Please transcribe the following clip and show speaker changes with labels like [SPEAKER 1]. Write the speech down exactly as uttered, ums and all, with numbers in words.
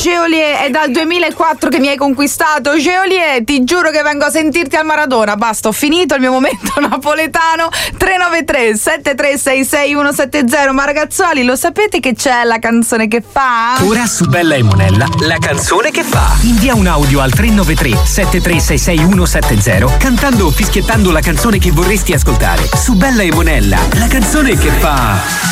[SPEAKER 1] Geolier, è dal duemilaquattro che mi hai conquistato. Geolier, ti giuro che vengo a sentirti al Maradona. Basta, ho finito il mio momento napoletano. Tre nove tre sette tre sei sei uno sette zero. Ma ragazzuoli, lo sapete che c'è la canzone che fa?
[SPEAKER 2] Ora su Bella e Monella, la canzone che fa. Invia un audio al tre nove tre sette tre sei sei uno sette zero cantando o fischiettando la canzone che vorresti ascoltare. Su Bella e Monella, la canzone che fa...